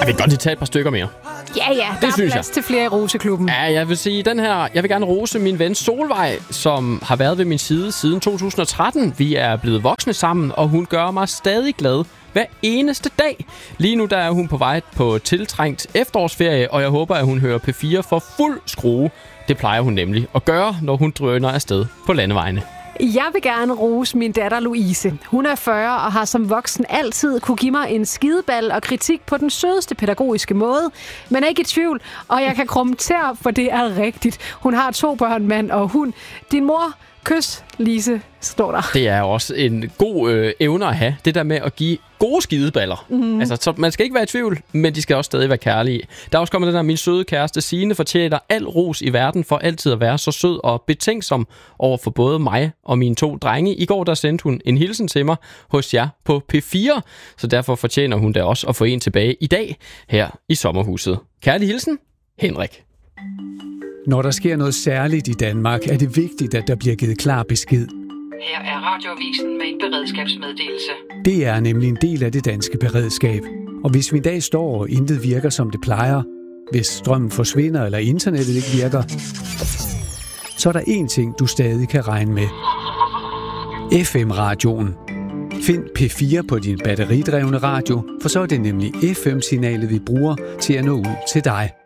Jeg vil godt lige tage et par stykker mere. Ja, der er plads til flere i Roseklubben. Ja, jeg vil sige, jeg vil gerne rose min ven Solvej, som har været ved min side siden 2013. Vi er blevet voksne sammen, og hun gør mig stadig glad hver eneste dag. Lige nu der er hun på vej på tiltrængt efterårsferie, og jeg håber, at hun hører P4 for fuld skrue. Det plejer hun nemlig at gøre, når hun drøner afsted på landevejene. Jeg vil gerne rose min datter Louise. Hun er 40 og har som voksen altid kunne give mig en skideball og kritik på den sødeste pædagogiske måde. Men er ikke i tvivl, og jeg kan krumme tær, for det er rigtigt. Hun har 2 børn, mand og hund. Din mor, kys, Lise, står der. Det er også en god evne at have, det der med at give gode skideballer. Mm. Altså, så man skal ikke være i tvivl, men de skal også stadig være kærlige. Der er også kommet den der, min søde kæreste Signe fortjener al ros i verden for altid at være så sød og betænksom over for både mig og mine 2 drenge. I går der sendte hun en hilsen til mig hos jer på P4, så derfor fortjener hun da også at få en tilbage i dag her i sommerhuset. Kærlig hilsen, Henrik. Når der sker noget særligt i Danmark, er det vigtigt, at der bliver givet klar besked. Her er Radioavisen med en beredskabsmeddelelse. Det er nemlig en del af det danske beredskab. Og hvis vi en dag står og intet virker, som det plejer, hvis strømmen forsvinder eller internettet ikke virker, så er der én ting, du stadig kan regne med. FM-radioen. Find P4 på din batteridrevne radio, for så er det nemlig FM-signalet, vi bruger til at nå ud til dig.